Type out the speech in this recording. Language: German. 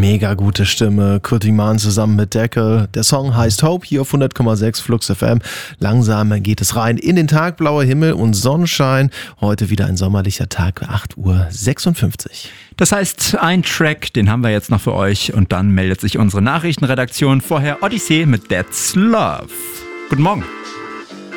Mega gute Stimme. Kurt Iman zusammen mit Deckel. Der Song heißt Hope, hier auf 100,6 Flux FM. Langsam geht es rein in den Tag, blauer Himmel und Sonnenschein. Heute wieder ein sommerlicher Tag, 8:56 Uhr. Das heißt, ein Track, den haben wir jetzt noch für euch und dann meldet sich unsere Nachrichtenredaktion. Vorher Odyssee mit That's Love. Guten Morgen.